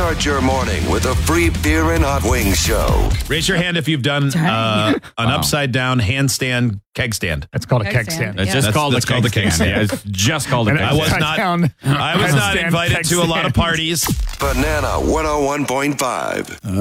Start your morning with a free beer and hot wings show. Raise your hand if you've done an upside down handstand keg stand. That's called a keg stand. It's just called a keg stand. Yeah, it's just called a keg stand. I was not invited to a lot of parties. Banana 101.5.